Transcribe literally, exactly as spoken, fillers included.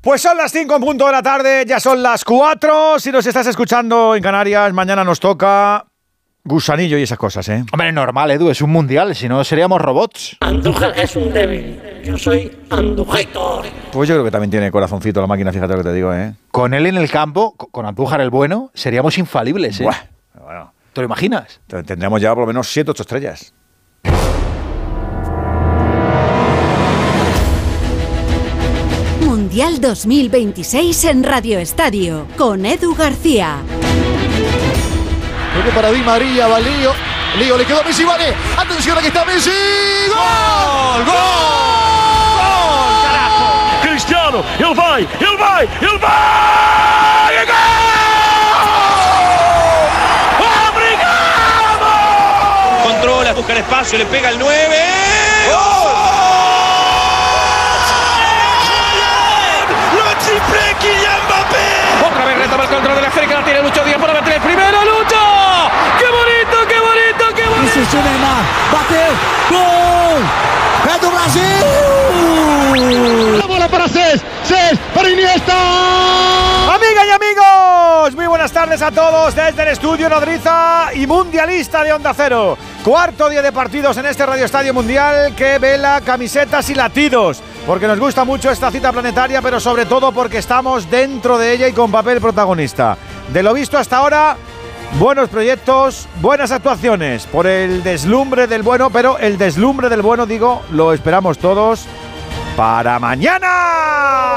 Pues son las cinco en punto de la tarde, ya son las cuatro. Si nos estás escuchando en Canarias, mañana nos toca gusanillo y esas cosas, ¿eh? Hombre, normal, Edu, es un mundial, si no seríamos robots. Andújar es un débil, yo soy Andújar. Pues yo creo que también tiene corazoncito la máquina, fíjate lo que te digo, ¿eh? Con él en el campo, con Andújar el bueno, seríamos infalibles, ¿eh? Buah, bueno, ¿Te lo imaginas? tendremos ya por lo menos siete, ocho estrellas. Mundial dos mil veintiséis en Radio Estadio, con Edu García. Toque para Di María, va Lío. Lío, le quedó a Messi, vale. Atención, aquí está Messi. ¡Gol! ¡Gol! ¡Gol! ¡Carajo! Cristiano, ele vai, ele vai, ele vai! ¡Gol! ¡Obrigado! Controla, busca el espacio, le pega el nueve. ¡Gol! Otra vez retoma el control de la esférica, la tiene Lucho Díaz para meter el primero. ¡Lucho! ¡Qué bonito, qué bonito, qué bonito! Isso, Neymar, bateu, gol! É do Brasil! La bola para Cés, Cés para Iniesta. Amigas y amigos, muy buenas tardes a todos desde el estudio nodriza y mundialista de Onda Cero. Cuarto día de partidos en este Radio Estadio Mundial que vela camisetas y latidos. Porque nos gusta mucho esta cita planetaria, pero sobre todo porque estamos dentro de ella y con papel protagonista. De lo visto hasta ahora, buenos proyectos, buenas actuaciones, por el deslumbre del bueno, pero el deslumbre del bueno, digo, lo esperamos todos para mañana.